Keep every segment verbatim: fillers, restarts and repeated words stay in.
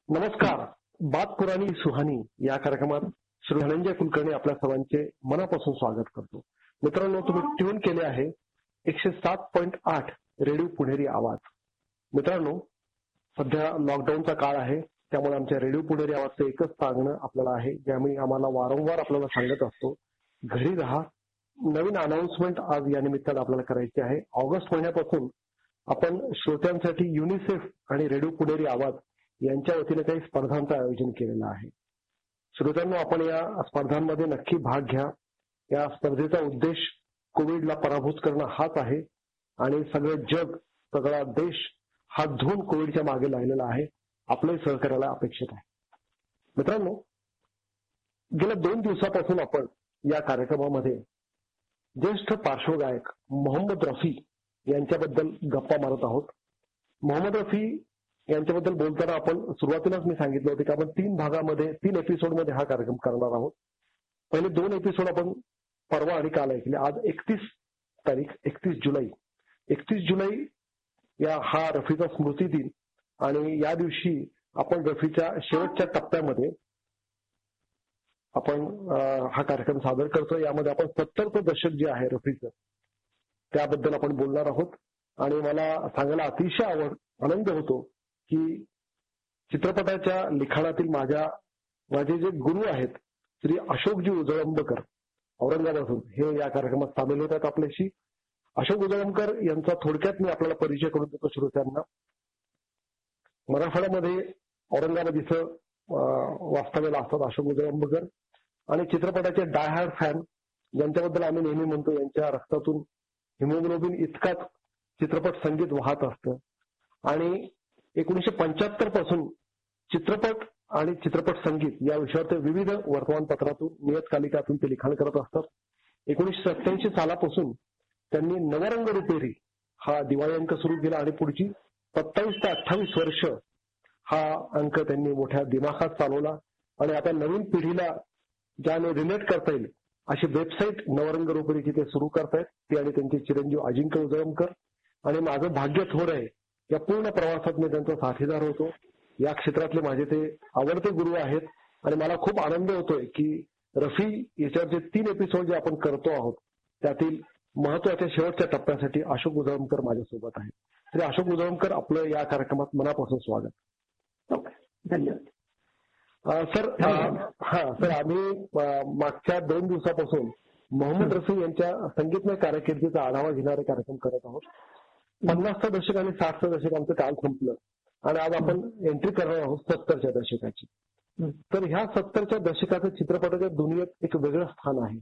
नमस्कार. बात पुराणी सुहानी या कार्यक्रमात श्री धनंजय कुलकर्णी आपल्या सर्वांचे मनापासून स्वागत करतो. मित्रांनो, तुम्ही ट्यून केले आहे एकशे सात पॉईंट आठ रेडिओ पुणेरी आवाज. मित्रांनो, सध्या लॉकडाऊनचा काळ आहे, त्यामुळे आमच्या रेडिओ पुणेरी आवाजचं एकच सांगणं आपल्याला आहे, जे आम्ही आम्हाला वारंवार आपल्याला सांगत असतो, घरी राहा. नवीन अनाउन्समेंट आज या निमित्तानं आपल्याला करायची आहे. ऑगस्ट महिन्यापासून आपण श्रोत्यांसाठी युनिसेफ आणि रेडिओ पुणेरी आवाज यांच्या वतीने काही स्पर्धांचं आयोजन केलेलं आहे. श्रोत्यांनो, आपण या स्पर्धांमध्ये नक्की भाग घ्या. या स्पर्धेचा उद्देश कोविडला पराभूत करणं हाच आहे आणि सगळं जग, सगळा देश हात धुवून कोविडच्या मागे लागलेला आहे. आपलंही सहकार्याला अपेक्षित आहे. मित्रांनो, गेल्या दोन दिवसापासून आपण या कार्यक्रमामध्ये ज्येष्ठ पार्श्वगायक मोहम्मद रफी यांच्याबद्दल गप्पा मारत आहोत. मोहम्मद रफी यांच्याबद्दल बोलताना आपण सुरुवातीलाच मी सांगितलं होतं की आपण तीन भागामध्ये तीन एपिसोडमध्ये हा कार्यक्रम करणार आहोत. पहिले दोन एपिसोड आपण परवा आणि काल ऐकले. आज एकतीस तारीख एकतीस जुलै एकतीस जुलै या हा रफीचा स्मृती दिन आणि या दिवशी आपण रफीच्या शेवटच्या टप्प्यामध्ये आपण हा कार्यक्रम सादर करतो. यामध्ये आपण सत्तरचं दशक जे आहे रफीचं, त्याबद्दल आपण बोलणार आहोत. आणि मला सांगायला अतिशय आवड आनंद होतो की चित्रपटाच्या लिखाणातील माझ्या माझे जे गुरु आहेत श्री अशोकजी उजळंबकर औरंगाबादहून, हे या कार्यक्रमात सामील होत आहेत आपल्याशी. अशोक उजळंबकर यांचा थोडक्यात मी आपल्याला परिचय करून देतो श्रोत्यांना. मराठवाड्यामध्ये औरंगाबाद इथं वास्तव्याला असतात अशोक उजळंबकर आणि चित्रपटाचे डाय हार्ड फॅन, ज्यांच्याबद्दल आम्ही नेहमी म्हणतो यांच्या रक्तातून हिमोग्लोबिन इतकाच चित्रपट संगीत वाहत असतं. आणि एकोणीसशे पंच्याहत्तर पासून चित्रपट आणि चित्रपट संगीत या विषयावर ते विविध वर्तमानपत्रातून, नियतकालिकातून ते लिखाण करत असतात. एकोणीसशे सत्याऐंशी सालापासून त्यांनी नवरंग रुपेरी हा दिवाळी अंक सुरू केला आणि पुढची सत्तावीस ते अठ्ठावीस वर्ष हा अंक त्यांनी मोठ्या दिमाखात चालवला. आणि आता नवीन पिढीला ज्याने रिलेट करता येईल अशी वेबसाईट नवरंग रुपेरीची ते सुरू करतायत. ते आणि त्यांचे चिरंजीव अजिंक्य उजळंबकर. आणि माझं भाग्य थोर आहे, या पूर्ण प्रवासात मी त्यांचा साथीदार होतो. या क्षेत्रातले माझे ते आवडते गुरु आहेत आणि मला खूप आनंद होतोय की रफी याच्यावरचे तीन एपिसोड जे आपण करतो आहोत त्यातील महत्वाच्या शेवटच्या टप्प्यासाठी अशोक उजळंबकर माझ्यासोबत आहे. श्री अशोक उजळंबकर, आपलं या कार्यक्रमात मनापासून स्वागत. धन्यवाद सर. हा सर, आम्ही मागच्या दोन दिवसापासून मोहम्मद रफी यांच्या संगीतमय कारकिर्दीचा आढावा घेणारे कार्यक्रम करत आहोत. पन्नासचं दशक आणि साठचं दशक आमचं काल संपलं आणि आज आपण एंट्री करणार आहोत सत्तरच्या दशकाची. तर ह्या सत्तरच्या दशकाचं चित्रपटाच्या दुनियेत एक वेगळं स्थान आहे.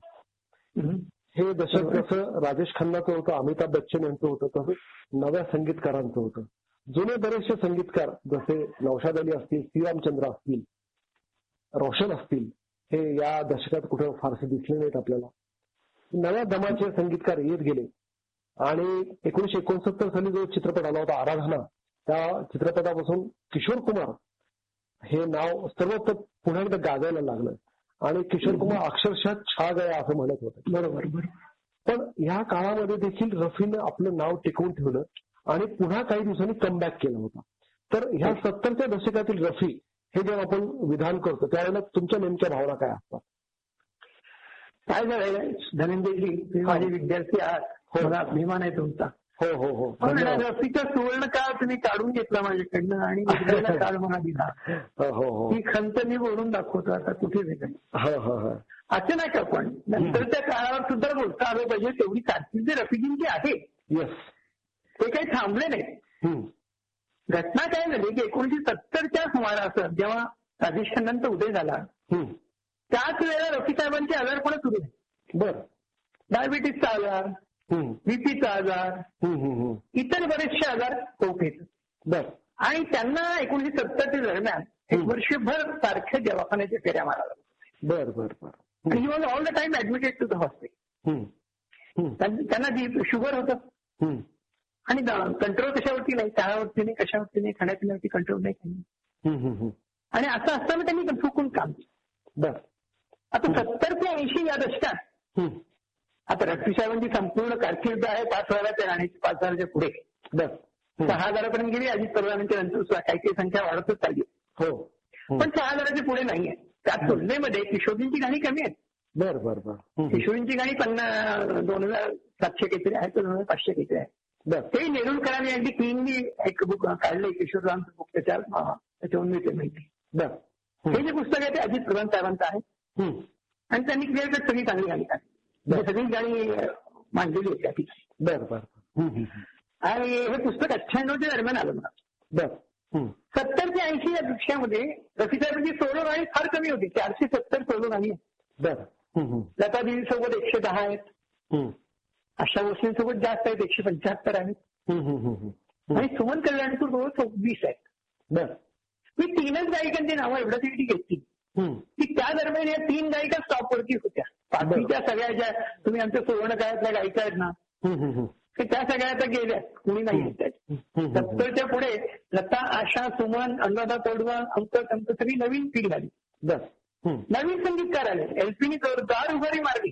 हे दशक जसं राजेश खन्नाचं होतं, अमिताभ बच्चन यांचं होतं, तसं नव्या संगीतकारांचं होतं. जुने बरेचसे संगीतकार जसे नौशाद अली असतील, सी रामचंद्र असतील, रोशन असतील, हे या दशकात कुठं फारसे दिसले नाहीत आपल्याला. नव्या दमाचे संगीतकार येत गेले आणि एकोणीसशे एकोणसत्तर साली जो चित्रपट आला होता आराधना, त्या चित्रपटापासून किशोर कुमार हे नाव सर्वत्र पुन्हा एकदा गाजायला लागलं आणि किशोर कुमार अक्षरशः छा गया असं म्हणत होतं. बरोबर. पण ह्या काळामध्ये देखील रफीनं आपलं नाव टिकवून ठेवलं आणि पुन्हा काही दिवसांनी कमबॅक केला होता. तर ह्या सत्तरच्या दशकातील रफी हे जेव्हा आपण विधान करतो त्यावेळेला तुमच्या नेमक्या भावना काय असतात? काय झालंय धनंजयजी, तुम्ही माझे विद्यार्थी आहात, मला अभिमान आहे तुमचा. हो हो हो. रफीचा सुवर्ण काळ तुम्ही काढून घेतला माझ्याकडनं आणि विद्यार्थी काळ मला दिला. हो हो. ही खंत मी बोलून दाखवतो आता कुठे वेगळी. असं नाही का, पण नंतरच्या काळावर सुद्धा बोलता आलं पाहिजे. तेवढी कारकिर्दी रफीजींची आहे. येस. ते काही थांबले नाही. घटना काय झाली की एकोणीसशे सत्तरच्या सुमारास जेव्हा राजेश खन्नांचा उदय झाला त्याच वेळेला रफी साहेबांचे आजारपण सुरू झाले. बरं. डायबिटीसचा आजार, बीपीचा आजार, इतर बरेचसे आजार होत येतात. बरं. आणि त्यांना एकोणीसशे सत्तरच्या दरम्यान एक वर्षभर सारख्या दवाखान्याच्या फेऱ्या माराव्या. बरं बरं बरं. He was all the time admitted to the hospital. त्यांना शुगर होतं आणि कंट्रोल कशावरती नाही, चहावरती नाही, कशावरती नाही, खाण्यापिण्यावरती कंट्रोल नाही काही. आणि असं असताना त्यांनी चुकून काम केलं. आता सत्तर ते ऐंशी या दशकात आता रफी साहेबांची संपूर्ण कारकीर्द आहे पाच हजाराच्या राहण्याची, पाच हजाराच्या पुढे सहा हजारापर्यंत गेली. अजित पवारांच्या नंतर काही काही संख्या वाढतच चालली. हो. पण सहा हजाराच्या पुढे नाहीये. त्या तुलनेमध्ये किशोरींची गाणी कमी आहेत. बर बर बर किशोरींची गाणी पन्नास दोन हजार सातशे काहीतरी आहेत, दोन हजार पाचशे काहीतरी आहे. ते नेरुळकरांनी अगदी क्लीनली एक बुक काढलंय, किशोररामचं बुक, त्याच्या त्याच्यावरून मी ते माहिती. हे जे पुस्तक आहे ते अजित प्रधान साहेबांचं आहे आणि त्यांनी क्लिअर कट सगळी चांगली गाणी काढली, सगळी गाणी मांडलेली होती त्या ठिकाणी. बर बर आणि हे पुस्तक अठ्ठ्याण्णवच्या दरम्यान आलं मला. बर सत्तर ते ऐंशी या दृश्यामध्ये रफी साहेबांची सोलो गाणी फार कमी होती, चारशे सत्तर सोलो गाणी आहेत. बर लता देवीसोबत एकशे दहा आहेत, आशा भोसलेंसोबत जास्त आहेत, एकशे पंच्याहत्तर आहेत आणि सुमन कल्याणपूर सोबत सव्वीस आहेत. बर मी तीनच गायिकांची नावं एवढ्यासाठी घेतली की त्या दरम्यान या तीन गायिका स्टॉपवरती होत्या. बाकीच्या सगळ्या ज्या तुम्ही आमच्या सुवर्ण काळातल्या गायिका आहेत ना, त्या सगळ्या आता गेल्या, कुणी नाही. सत्तरच्या पुढे लता, आशा, सुमन, अनुराधा तोडवा, अंक अंक सगळी नवीन पिढी झाली, नवीन संगीतकार आले. एलपीनी जोरदार उभारी मारली.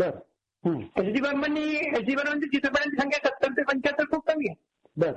एच डी बर्मननी एच डी बर्मनची चित्रपटांची संख्या सत्तर ते पंच्याहत्तर खूप कमी आहे.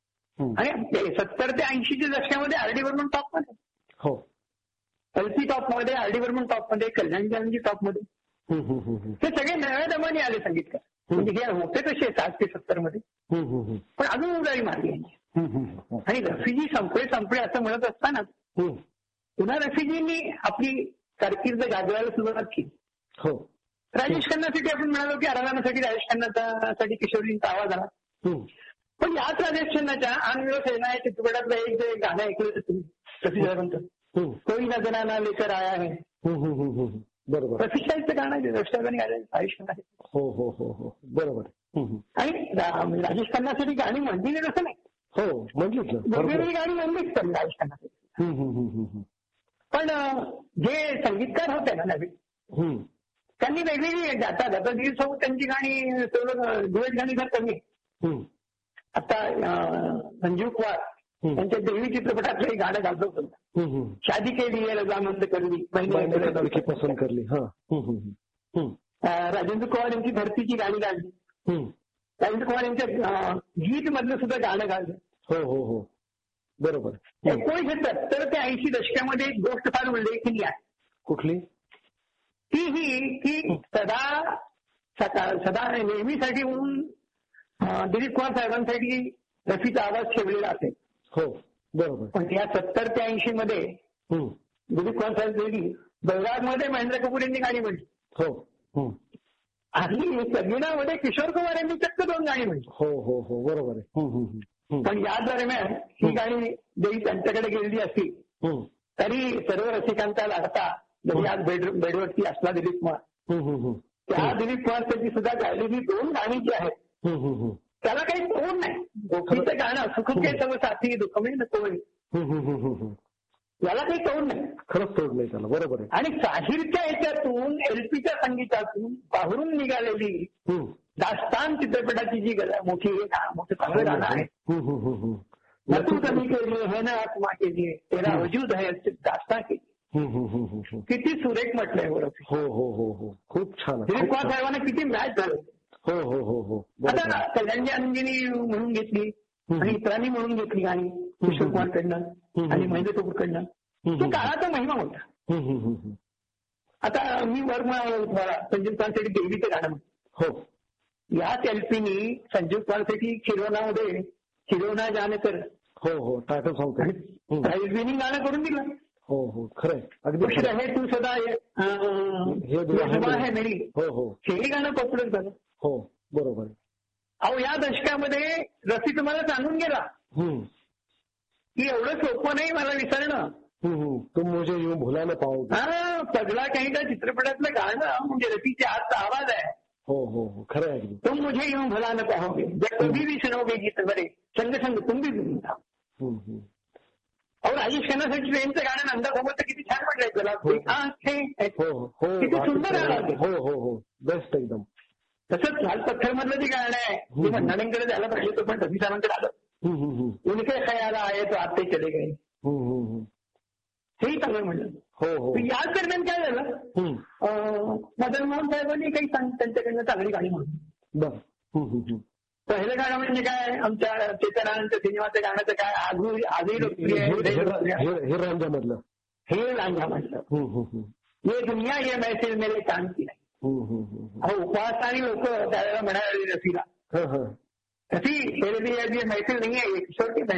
आणि सत्तर ते ऐंशीच्या दशकामध्ये आर डी बर्मन टॉप मध्ये, हो एलपी टॉप मध्ये, आर डी बर्मन टॉप मध्ये, कल्याणजी टॉप मध्ये. ते सगळे नव्या दमाने आले संगीतकार, म्हणजे हे होते तसे साठ ते सत्तर मध्ये, पण अजून उडारी मारली यांची. आणि रफीजी संपळे संपळे असं म्हणत असताना पुन्हा रफीजींनी आपली कारकीर्द गाजवायला सुरुवात केली. हो, राजेश खन्नासाठी आपण म्हणालो की आराधनासाठी राजेश खन्नासाठी किशोरींचा आवाज आला. पण याच राजेश खन्नाच्या आनविरो सेना या चित्रपटातलं एक जे गाणं ऐकलं तुम्ही, रफी साहेबांचं, कोई ना जनाना लेकर आया है, बरोबर, रफी साहेबचं गाणं आहे, रफी साहेबांनी गायलं राजेश खन्ना. हो हो हो हो बरोबर. आणि राजेश खन्नासाठी गाणी म्हणली असं नाही, हो म्हटली वेगवेगळी गाणी म्हणलीच पण राजेश खन्नासाठी. पण जे संगीतकार होते ना नवीन, त्यांनी वेगवेगळी आता दत्ता दिवसासोबत त्यांची गाणी डुएट गाणी फार कमी. आता संजीव कुमार त्यांच्या देवी चित्रपटातलं गाणं गाजवत होतं, शादी केली रजामंद करली, महिने पसंत करली. राजेंद्र कुमार यांची धरतीची गाणी गाजली, राजेंद्र कुमार यांच्या गीत मधलं सुद्धा गाणं गाजलं. हो हो हो बरोबर. एकोणीसशे सत्तर ते ऐंशी दशकामध्ये एक गोष्ट फार उल्लेखनीय आहे. कुठली? ती ही की सदा सदा नेहमीसाठी म्हणून दिलीप कुमार साहेबांसाठी रफीचा आवाज ठेवलेला असेल. हो बरोबर. पण या सत्तर ते ऐंशी मध्ये दिलीप कुमार साहेब बैरागमध्ये महेंद्र कपूर यांनी गाणी म्हणली. हो. आणि सगीनामध्ये किशोर कुमार यांनी चक्क दोन गाणी म्हणली. हो हो हो बरोबर आहे. पण या दरम्यान ही गाणी देवी त्यांच्याकडे गेलेली असती तरी सर्व रसिकांचा लाडता जरी आज बेड बेडवरती असला दिलीप कुमार, त्या दिलीप कुमार त्यांची सुद्धा गायलेली दोन गाणी जी आहेत त्याला काही तोड नाही. गोपीचं गाणं सुख के सब साथी दुःख में नको याला काही तोड नाही, खरंच तोड नाही त्याला, बरोबर आहे. आणि साहिरच्या याच्यातून एलपीच्या संगीतातून बाहेरून निघालेली दास्तान चित्रपटाची जी मोठी मोठं चांगलं गाणं आहे, तू कमी केली हे ना आत्मा केली तेरा वजूद आहे दास्तान केली, किती सुरेख म्हटलंय बरं. हो हो हो हो खूप छान. दिलीप कुमार साहेबांना किती मॅच झालं. हो हो हो हो आता कल्याणजी आनंदींनी म्हणून घेतली आणि इतरांनी म्हणून घेतली गाणी किशोर कुमारकडनं आणि महेंद्र कपूरकडनं. तो काळाचा महिमा होता. आता मी वर म्हणाला संजीव कुमारसाठी देवीचं गाणं म्हणतो. हो, याच एलपीनी संजीव कुमारसाठी खिरोनामध्ये खिरोना जाणकर हो हो टायटल सॉंग प्राईज विनिंग गाणं करून दिलं. हो हो खरंय अगदी. हे तू सदा है मेरी, हो हो हे गाणं पॉप्युलर झालं. हो बरोबर. अहो या दशकामध्ये रफी तुम्हाला सांगून गेला की एवढं सोपं नाही मला विसरणं. तुम मुझे यूं भुला न पाओगे. हा पगला काही त्या चित्रपटातलं गाणं म्हणजे रफीच्या आजचा आवाज आहे. हो हो हो खरं आहे. तुम मुझे यूं भुला न पाओगे जब कभी भी सुनोगे गीत बरे संग संग तुम भी सुनता. अहो राजेश खन्नासाठी ट्रेनचं गाणं नंदासोबत किती छान म्हटलंय त्याला. किती सुंदर गाणं. हो हो हो बेस्ट एकदम. तसंच लाल पत्थर मधलं जे गाणं आहे ते भंडारींकडे जायला पाहिजे होतं पण रफी साहेबांकडे आलं. उनके खयाल आये तो आते चले गए, हेही चांगलं म्हणलं. हो हो याच दरम्यान काय झालं, मदन मोहन साहेबांनी काही त्यांच्याकडनं चांगली गाणी म्हणली. पहिलं गाणं म्हणजे काय आमच्या चेतनानंद सिनेमाचं गाण्याचं काय आजही आजही लोकप्रिय आहे. हिर रांझा मधलं हे लांघा म्हटलं. ये दुनिया ये महफिल मेरे काम की नाही. अहो उपवासणारी लोक त्यावेळेला म्हणाले रसीला, रसी तेरे लिए ये महफिल नाही आहे, किशोर की